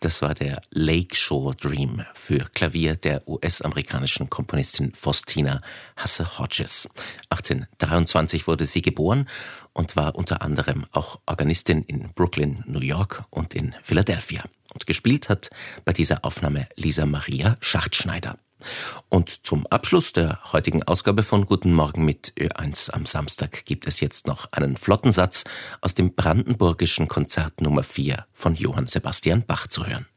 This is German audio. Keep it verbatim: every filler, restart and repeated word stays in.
Das war der Lakeshore Dream für Klavier der U S-amerikanischen Komponistin Faustina Hasse-Hodges. achtzehnhundertdreiundzwanzig wurde sie geboren und war unter anderem auch Organistin in Brooklyn, New York und in Philadelphia. Und gespielt hat bei dieser Aufnahme Lisa Maria Schachtschneider. Und zum Abschluss der heutigen Ausgabe von Guten Morgen mit Ö eins am Samstag gibt es jetzt noch einen flotten Satz aus dem Brandenburgischen Konzert Nummer vier von Johann Sebastian Bach zu hören.